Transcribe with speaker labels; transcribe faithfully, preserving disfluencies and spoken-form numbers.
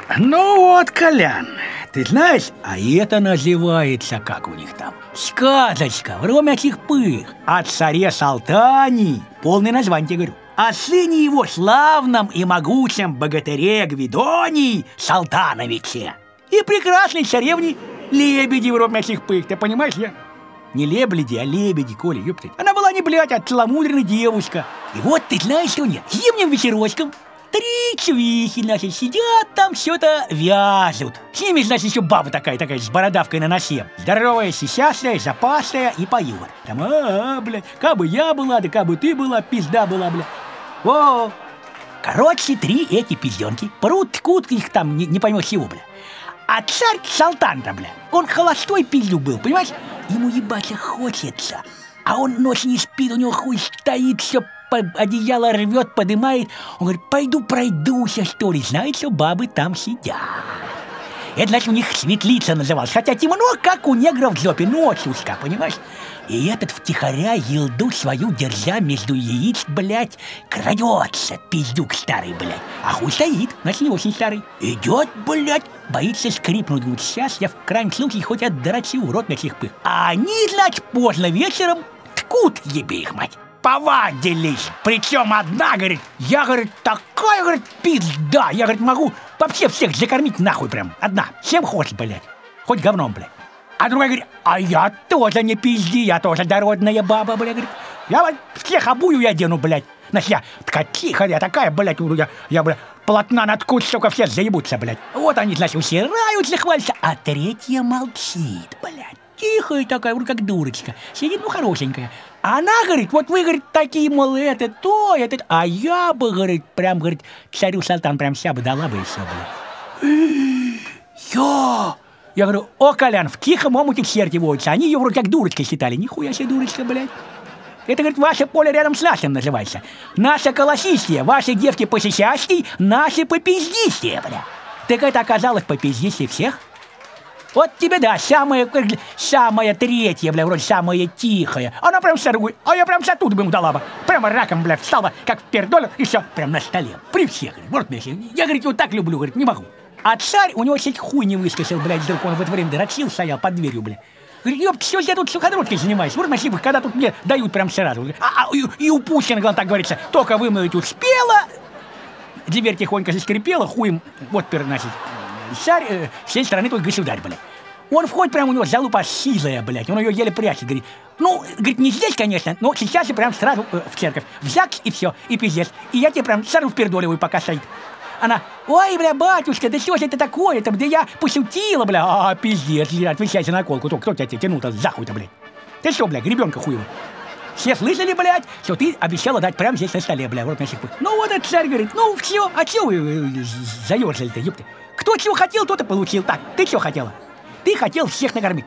Speaker 1: Ну вот, Колян, ты знаешь, а это называется, как у них там, сказочка в ромячих пых о царе Салтане. Полное название тебе говорю. О сыне его славном и могучем богатыре Гвидонии Салтановиче и прекрасной царевне Лебеди в ромячих пых. Ты понимаешь, я? Не лебеди, а лебеди, Коля, ёпты. Она была не, блядь, а целомудренная девушка. И вот ты знаешь, что нет, зимним вечерочком три чувихи, значит, сидят там, что-то вяжут. С ними, значит, еще баба такая, такая, с бородавкой на носе. Здоровая, сисястая, запасная и поет. Там, а, -а блядь, кабы я была, да кабы ты была, пизда была, блядь. О, короче, три эти пизденки прут, ткут их там, не, не поймешь чего, блядь. А царь Салтан-то, бля, он холостой пиздюк был, понимаешь? Ему ебаться хочется, а он ночь не спит, у него хуй стоит, все одеяло рвет, подымает. Он говорит, пойду пройдуся, что ли, знаете, что бабы там сидят. Это, значит, у них светлица называлась, хотя темно, как у негров в жопе, ночь узка, понимаешь? И этот втихаря елду свою, держа между яиц, блядь, крадется, пиздюк старый, блядь. А хуй стоит, значит, не очень старый. Идет, блядь, боится скрипнуть. Вот сейчас я в крайнем случае хоть отдрачу в рот на сих пых. А они, значит, поздно вечером ткут, ебе их мать. Повадились. Причем одна, говорит, я, говорит, такая, говорит, пизда. Я, говорит, могу вообще всех закормить нахуй прям. Одна. Чем хочешь, блядь. Хоть говном, блядь. А другая говорит, а я тоже не пизди, я тоже дородная баба, блядь. Говорит, я вот всех обую я одену, блядь. Значит, я такая тихая, я такая, блядь, я, я блядь, полотна наткуть, сука, все заебутся, блядь. Вот они, значит, усираются, хвалятся, а третья молчит, блядь. Тихая такая, вроде как дурочка. Сидит, ну, хорошенькая. А она, говорит, вот вы, говорит, такие, мол, это, то, это, а я бы, говорит, прям, говорит, царю Салтан прям ся бы дала бы и все, блядь. Я... Я говорю, о, Колян, в тихом омуте черти водятся. Они ее вроде как дурочкой считали. Нихуя себе дурочка, блядь. Это, говорит, ваше поле рядом с нашим называется. Наша колосистия, ваши девки посисястей, наши попиздистие, бля. Так это оказалось попиздистие всех? Вот тебе, да, самая, самая третья, бля, вроде самая тихая. Она прям сорвует, а я прям тут бы ему дала бы. Прямо раком, бля, встала, как в пердоле, и все, прям на столе. При всех, говорит, вот, я, говорит, вот так люблю, говорит, не могу. А царь, у него чуть хуй не выскочил, блядь, вдруг он в это время дрочил, стоял под дверью, блядь. Говорит, ёпт, что я тут суходродкой занимаюсь? Вот, спасибо, когда тут мне дают прям сразу. А, а и, и у Пушкина, главное, так говорится, только вымыть успела. Дверь тихонько заскрипела, хуем, вот, значит, царь, э, всей страны твой государь, блядь. Он входит, прям у него залупа сизая, блядь, он ее еле прячет, говорит. Ну, говорит, не здесь, конечно, но сейчас и прям сразу э, в церковь. В ЗАГС и все, и пиздец. И я тебе прям сразу впердоливаю, пока стоит. Она, ой, бля, батюшка, да что же это такое-то, да я пошутила, бля, а, пиздец, отвечайте на колку, то кто тебя тянул-то за хуй-то, блядь? Ты что, бля, гребенка хуева? Все слышали, блядь, что ты обещала дать прямо здесь на столе, бля, вот на сих пых. Ну вот этот царь говорит, ну все, а чего вы заерзали-то, ёпты? Кто чего хотел, тот и получил. Так, ты что хотела? Ты хотел всех накормить.